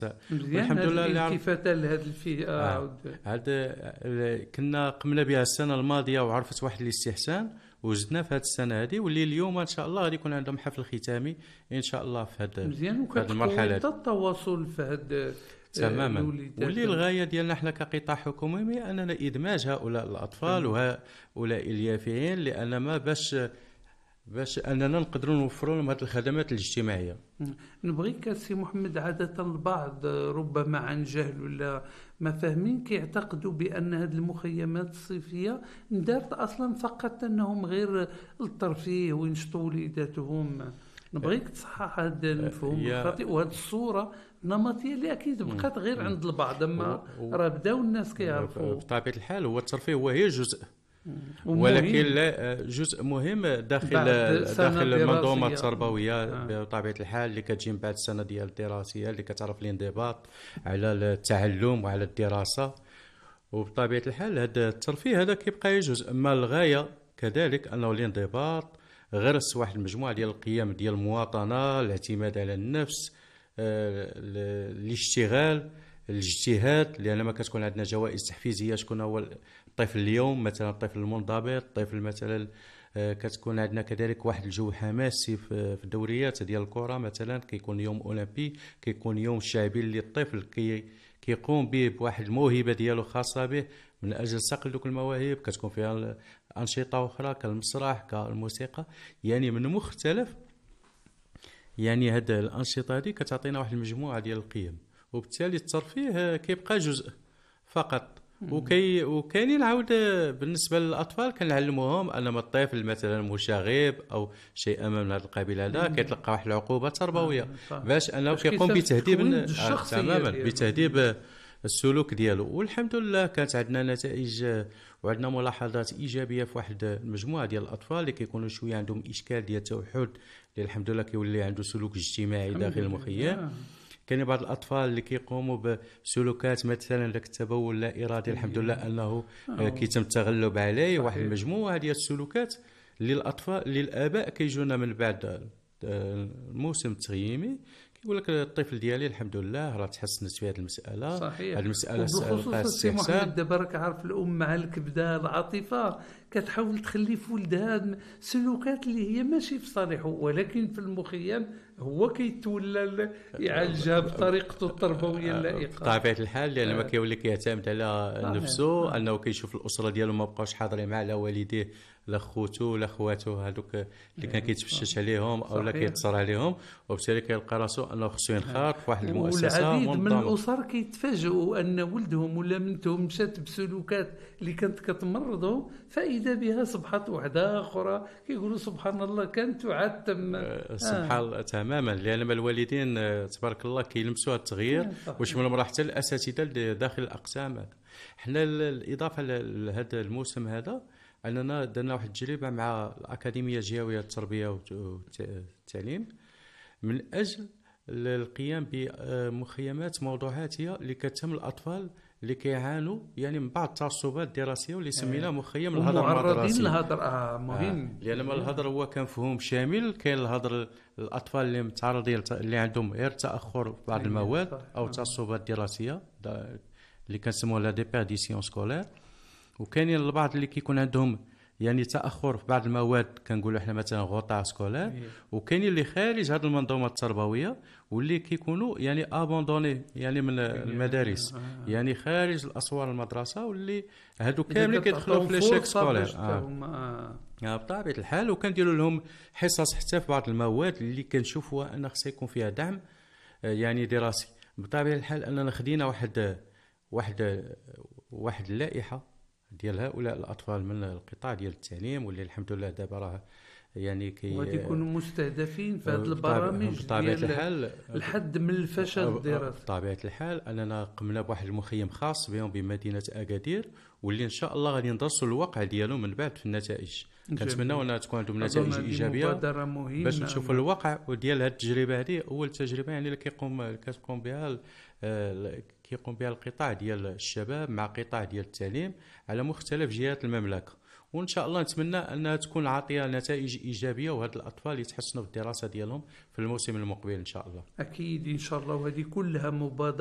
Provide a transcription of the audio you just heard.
مزيان. والحمد هذه لله اللي عرف. الالتفاته لهذه الفئه آه. كنا قمنا بها السنه الماضيه وعرفت واحد الاستحسان، وزدنا في هذه السنه هذه، واللي اليوم ان شاء الله غادي يكون عندهم حفل ختامي ان شاء الله في مزيان. هذه المرحله وكتقوي هذه. التواصل في هذا تماما. الوليدات. واللي الغايه ديالنا حنا كقطاع حكومي اننا ادماج هؤلاء الاطفال وهؤلاء اليافعين، لان ما باش اننا نقدروا نوفروا لهم هذه الخدمات الاجتماعيه. نبغيك سي محمد، عادة البعض ربما عن جهل ولا ما فاهمين كيعتقدوا بأن هذه المخيمات الصيفية ندارت أصلا فقط أنهم غير الترفيه وينشطوا وليداتهم. نبغيك تصحح هذا المفهوم الخاطئ وهذه الصورة النمطية اللي أكيد بقات غير عند البعض، أما راه بداو الناس كيعرفوا. بطبيعة الحال هو الترفيه هي جزء، ولكن لا جزء مهم داخل المنظومه التربويه بطبيعه الحال، اللي كتجي من بعد السنه ديال الدراسيه، اللي كتعرف الانضباط على التعلم وعلى الدراسه. وبطبيعه الحال هذا الترفيه هذا كيبقى جزء، اما الغايه كذلك انه الانضباط، غرس واحد المجموعه ديال القيم ديال المواطنه، الاعتماد على النفس، الاشتغال، الاجتهاد، لان ما كتكون عندنا جوائز تحفيزيه. شكون هو الطفل اليوم؟ مثلا الطفل المنضبط، الطفل مثلا كتكون عندنا كذلك واحد الجو حماسي في الدوريات ديال الكره، مثلا كيكون يوم اولمبي، كيكون يوم شعبي اللي الطفل كيقوم به بواحد الموهبه ديالو خاصه به من اجل صقل دوك المواهب. كتكون فيها انشطه اخرى كالمسرح كالموسيقى، يعني من مختلف يعني هاد الانشطه هذه كتعطينا واحد المجموعه ديال القيم، وبالتالي الترفيه كيبقى جزء فقط. وكاينين عاود بالنسبه للاطفال كنعلموهم ان الطفل مثلا مشاغب او شيئا من هذا القبيل هذا كيتلقى واحد العقوبه تربويه باش انه كيقوم بتهذيب تماما بتهذيب السلوك ديالو. والحمد لله كانت عندنا نتائج وعندنا ملاحظات ايجابيه في واحد المجموعه ديال الاطفال اللي كيكونوا شويه عندهم اشكال ديال التوحد، اللي الحمد لله كيولي عنده سلوك اجتماعي داخل المخيم. كاين بعض الاطفال اللي كيقوموا بسلوكات مثلا داك التبول لا ارادي، الحمد لله انه كيتم التغلب عليه. واحد المجموعه ديال السلوكات اللي الاطفال اللي الاباء كيجونا من بعد الموسم التغييمي كيقول لك الطفل ديالي الحمد لله راه تحسنت في هذه المساله. صحيح. هذه المساله بالخصوص سي محمد دابا راك عارف الام مع الكبده العاطفه كتحاول تخلي في ولدها سلوكات اللي هي ماشي في صالحه، ولكن في المخيم هو كيتولى يعالجها بطريقته التربويه اللائقه بطبيعه الحال، لان ما كيولي كيعتمد على نفسه، انه كيشوف الاسره ديالو ما بقاوش حاضرين معاه، لا والديه لا خوتو لا خواتو هذوك اللي كان كيتفشش عليهم او لا كيتصر عليهم، وبالتالي كيلقى راسو انه خصو ينخرط في واحد المؤسسه والعديد منظمه. من الاسر كيتفاجئوا ان ولدهم ولا بنتهم مشات بسلوكات اللي كانت كتمرضوا، فاذا بها صبحت وحده اخرى كيقولوا سبحان الله كانت عاد تم سبحان الله تماما، لان الوالدين تبارك الله كيلمسوا التغيير وشملهم حتى الاساتذه داخل الاقسام. حنا الاضافه لهذا الموسم هذا اننا درنا واحد التجربه مع الاكاديميه الجهويه للتربيه والتعليم من اجل القيام بمخيمات موضوعاتيه اللي كتهم الاطفال اللي كيعانوا يعني من بعض التعصبات الدراسيه، واللي سميناه مخيم الهدر المدرسي. الهدر مهم لان الهدر هو كان مفهوم شامل. كاين الهدر الاطفال اللي متعرضين اللي عندهم غير تاخر في بعض المواد او تعصبات دراسيه اللي كنسموها لا ديبيرديسيون سكولير، وكاينين البعض اللي كيكون عندهم يعني تاخر في بعض المواد كنقولوا احنا مثلا غوطا سكولير، وكاينين اللي خارج هذه المنظومه التربويه واللي كيكونوا يعني ابوندوني يعني من المدارس، يعني خارج الاسوار المدرسه، واللي هادو كاملين كيدخلوا في ليشيك سكولير بطبيعه الحال. وكنديروا لهم حصص حتى في بعض المواد اللي كنشوفوا ان خصها يكون فيها دعم يعني دراسي. بطبيعه الحال اننا خدينا واحد اللائحه ديال هؤلاء الاطفال من القطاع ديال التعليم، واللي الحمد لله دابا راه يعني غادي يكونوا مستهدفين في هذه البرامج بطبيعه الحال الحد من الفشل الدراسي. بطبيعه الحال اننا قمنا بواحد المخيم خاص بهم بمدينه اكادير، واللي ان شاء الله غادي ندرسوا الواقع ديالو من بعد في النتائج. كنتمناو انها تكون عندهم نتائج ايجابيه باش نشوفوا الواقع ديال هذه التجربه. هذه اول تجربه يعني اللي كتقوم بها القطاع ديال الشباب مع قطاع ديال التعليم على مختلف جهات المملكه، وان شاء الله نتمنى انها تكون عاطيه نتائج ايجابيه، وهاد الاطفال يتحسنوا في الدراسه ديالهم في الموسم المقبل ان شاء الله. أكيد إن شاء الله، وهذه كلها مبادرة